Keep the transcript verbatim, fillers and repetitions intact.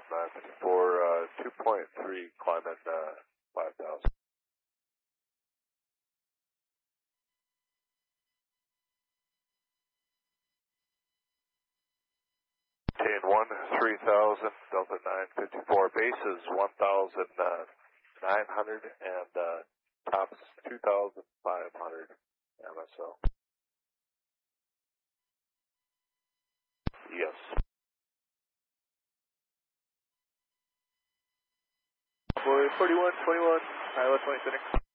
nine fifty-four, uh, two point three, climbing uh, five thousand. Obtain one, three thousand, Delta nine fifty-four, base is one thousand nine hundred, and uh, tops two thousand five hundred M S O. Yes. forty-one, twenty-one, pilot twenty-six.